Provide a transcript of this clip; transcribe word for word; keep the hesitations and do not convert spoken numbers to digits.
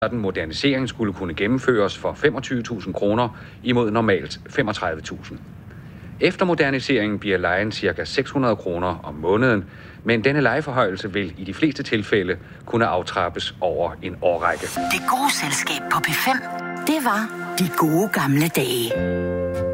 Den modernisering skulle kunne gennemføres for femogtyve tusind kroner imod normalt femogtredive tusind. Efter moderniseringen bliver lejen ca. seks hundrede kroner om måneden, men denne lejeforhøjelse vil i de fleste tilfælde kunne aftrappes over en årrække. Det gode selskab på P fem, det var de gode gamle dage.